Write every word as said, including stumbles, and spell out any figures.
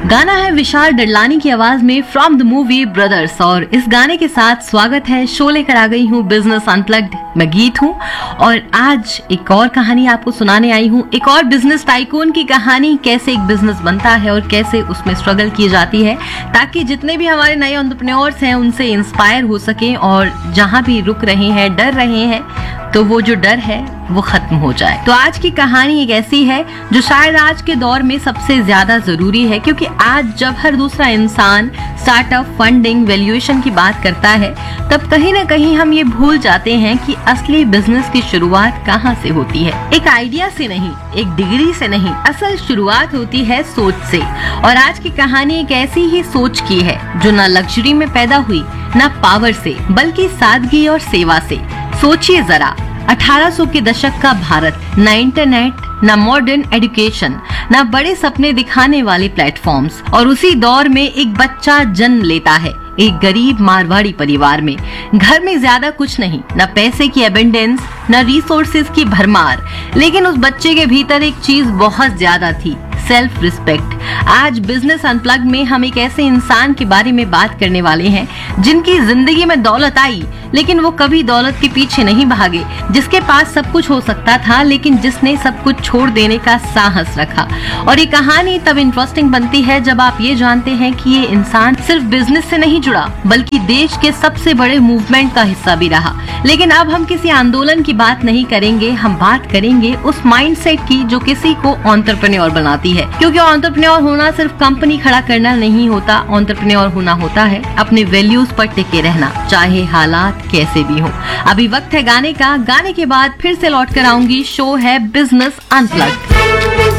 गाना है विशाल डडलानी की आवाज में फ्रॉम द मूवी ब्रदर्स। और इस गाने के साथ स्वागत है, शो लेकर आ गई हूँ बिजनेस अनप्लग्ड। मैं गीत हूँ और आज एक और कहानी आपको सुनाने आई हूँ, एक और बिजनेस टाइकून की कहानी। कैसे एक बिजनेस बनता है और कैसे उसमें स्ट्रगल की जाती है, ताकि जितने भी हमारे नए एंटरप्रेन्योर्स हैं उनसे इंस्पायर हो सके और जहाँ भी रुक रहे हैं, डर रहे हैं, तो वो जो डर है वो खत्म हो जाए। तो आज की कहानी एक ऐसी है जो शायद आज के दौर में सबसे ज्यादा जरूरी है, क्योंकि आज जब हर दूसरा इंसान स्टार्टअप, फंडिंग, वैल्यूएशन की बात करता है, तब कहीं ना कहीं हम ये भूल जाते हैं कि असली बिजनेस की शुरुआत कहाँ से होती है। एक आइडिया से नहीं, एक डिग्री से नहीं, असल शुरुआत होती है सोच से। और आज की कहानी एक ऐसी ही सोच की है जो ना लग्जरी में पैदा हुई, ना पावर से, बल्कि सादगी और सेवा से। सोचिए जरा, अठारह सौ के दशक का भारत, ना इंटरनेट, ना मॉडर्न एजुकेशन, ना बड़े सपने दिखाने वाले प्लेटफॉर्म्स, और उसी दौर में एक बच्चा जन्म लेता है एक गरीब मारवाड़ी परिवार में। घर में ज्यादा कुछ नहीं, ना पैसे की एबंडेंस, ना रिसोर्सेज की भरमार, लेकिन उस बच्चे के भीतर एक चीज बहुत ज्यादा थी, सेल्फ रिस्पेक्ट। आज बिजनेस अनप्लग्ड में हम एक ऐसे इंसान के बारे में बात करने वाले हैं जिनकी जिंदगी में दौलत आई, लेकिन वो कभी दौलत के पीछे नहीं भागे, जिसके पास सब कुछ हो सकता था लेकिन जिसने सब कुछ छोड़ देने का साहस रखा। और ये कहानी तब इंटरेस्टिंग बनती है जब आप ये जानते हैं कि ये इंसान सिर्फ बिजनेस से नहीं जुड़ा, बल्कि देश के सबसे बड़े मूवमेंट का हिस्सा भी रहा। लेकिन अब हम किसी आंदोलन की बात नहीं करेंगे, हम बात करेंगे उस माइंडसेट की जो किसी को एंटरप्रेन्योर बनाती है। क्योंकि एंटरप्रेन्योर होना सिर्फ कंपनी खड़ा करना नहीं होता, एंटरप्रेन्योर होना होता है अपने वैल्यूज पर टिके रहना, चाहे हालात कैसे भी हो। अभी वक्त है गाने का, गाने के बाद फिर से लौट कर आऊंगी। शो है बिजनेस अनप्लग्ड।